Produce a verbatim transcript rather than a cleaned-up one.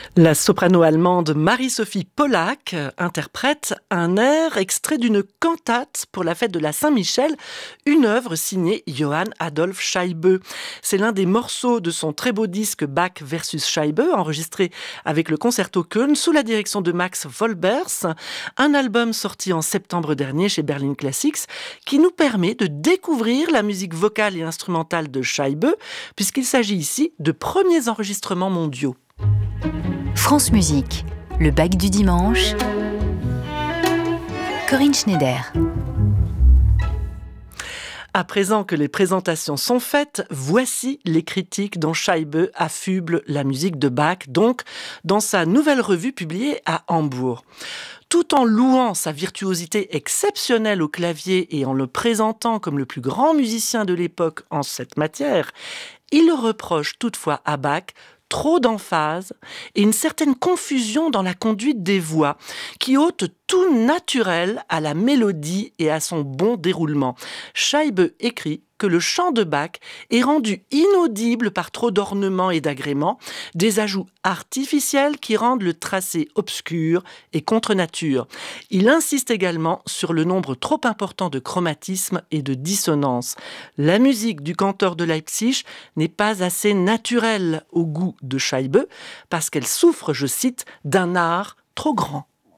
La soprano allemande Marie-Sophie Pollack interprète un air extrait d'une cantate pour la fête de la Saint-Michel, une œuvre signée Johann Adolph Scheibe. C'est l'un des morceaux de son très beau disque Bach versus Scheibe, enregistré avec le Concerto Köln sous la direction de Max Wolbers, un album sorti en septembre dernier chez Berlin Classics qui nous permet de découvrir la musique vocale et instrumentale de Scheibe, puisqu'il s'agit ici de premiers enregistrements mondiaux. France Musique, le Bach du dimanche. Corinne Schneider. À présent que les présentations sont faites, voici les critiques dont Scheibe affuble la musique de Bach, donc dans sa nouvelle revue publiée à Hambourg. Tout en louant sa virtuosité exceptionnelle au clavier et en le présentant comme le plus grand musicien de l'époque en cette matière, il reproche toutefois à Bach trop d'emphase et une certaine confusion dans la conduite des voix, qui ôte tout naturel à la mélodie et à son bon déroulement. Scheibe écrit que le chant de Bach est rendu inaudible par trop d'ornements et d'agréments, des ajouts artificiels qui rendent le tracé obscur et contre nature. Il insiste également sur le nombre trop important de chromatismes et de dissonances. La musique du cantor de Leipzig n'est pas assez naturelle au goût de Scheibe parce qu'elle souffre, je cite, d'un art trop grand.